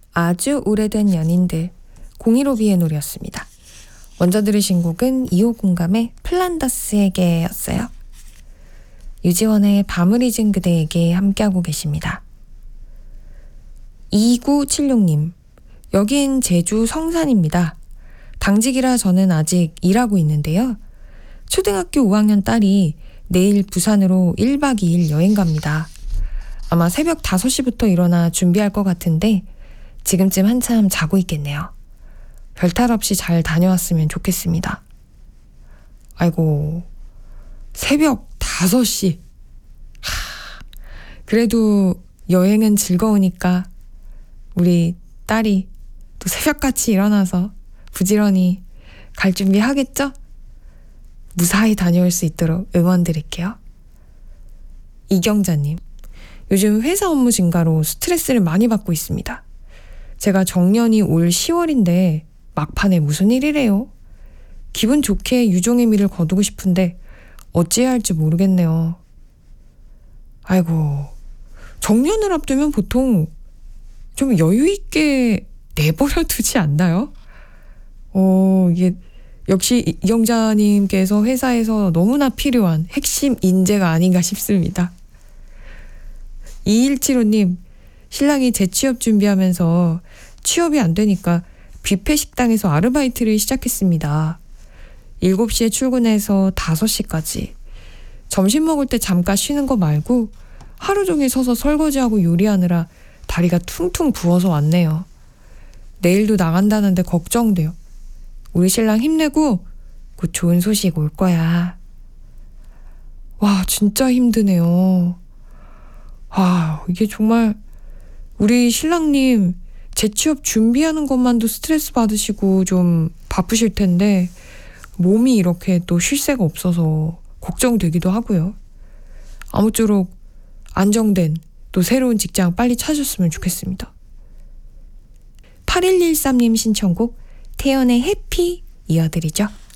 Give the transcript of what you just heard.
아주 오래된 연인들 015B의 노래였습니다. 먼저 들으신 곡은 2호 공감의 플란다스에게였어요. 유지원의 밤을 잊은 그대에게 함께하고 계십니다. 2976님, 여긴 제주 성산입니다. 당직이라 저는 아직 일하고 있는데요. 초등학교 5학년 딸이 내일 부산으로 1박 2일 여행 갑니다. 아마 새벽 5시부터 일어나 준비할 것 같은데 지금쯤 한참 자고 있겠네요. 별탈 없이 잘 다녀왔으면 좋겠습니다. 아이고, 새벽 5시. 그래도 여행은 즐거우니까 우리 딸이 또 새벽같이 일어나서 부지런히 갈 준비하겠죠? 무사히 다녀올 수 있도록 응원드릴게요. 이경자님, 요즘 회사 업무 증가로 스트레스를 많이 받고 있습니다. 제가 정년이 올 10월인데 막판에 무슨 일이래요? 기분 좋게 유종의 미를 거두고 싶은데 어찌해야 할지 모르겠네요. 아이고, 정년을 앞두면 보통 좀 여유 있게 내버려 두지 않나요? 이게 역시 이경자님께서 회사에서 너무나 필요한 핵심 인재가 아닌가 싶습니다. 2175님, 신랑이 재취업 준비하면서 취업이 안 되니까 뷔페 식당에서 아르바이트를 시작했습니다. 7시에 출근해서 5시까지. 점심 먹을 때 잠깐 쉬는 거 말고 하루 종일 서서 설거지하고 요리하느라 다리가 퉁퉁 부어서 왔네요. 내일도 나간다는데 걱정돼요. 우리 신랑 힘내고 곧 좋은 소식 올 거야. 와, 진짜 힘드네요. 이게 정말 우리 신랑님 재취업 준비하는 것만도 스트레스 받으시고 좀 바쁘실 텐데 몸이 이렇게 또 쉴 새가 없어서 걱정되기도 하고요. 아무쪼록 안정된 또 새로운 직장 빨리 찾으셨으면 좋겠습니다. 8113님 신청곡 태연의 해피 이어드리죠.